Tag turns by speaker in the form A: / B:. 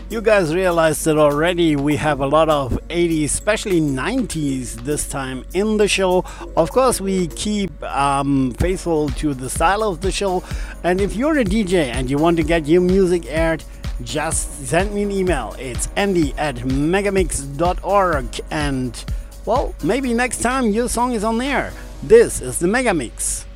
A: You guys realized it already. We have a lot of 80s, especially 90s this time in the show. Of course, we keep faithful to the style of the show. And if you're a DJ and you want to get your music aired, just send me an email. It's andy@megamix.org. And, well, maybe next time your song is on there. This is the Megamix.